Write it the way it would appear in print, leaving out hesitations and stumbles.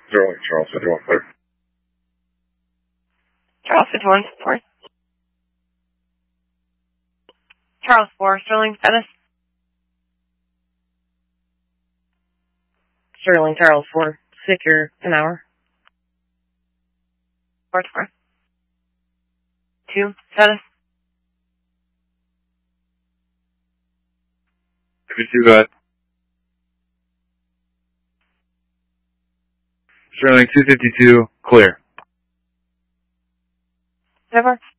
Sterling, Charles 51 clear. Charles 51 4. Charles 4, Sterling status. Sterling, Charles 4, secure an hour. 4 4. 2, status. 52, go ahead. Sterling 252, clear. Over.